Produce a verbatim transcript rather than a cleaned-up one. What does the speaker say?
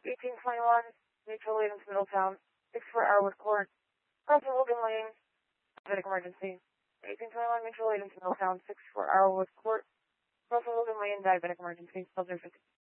eighteen twenty-one, Mutual Aid in Middletown, six four Arrowwood Court, Crossing Logan Lane, diabetic emergency. eighteen twenty-one, Mutual Aid in Middletown, six four Arrowwood Court, Crossing Logan Lane, diabetic emergency, Sub zero fifty.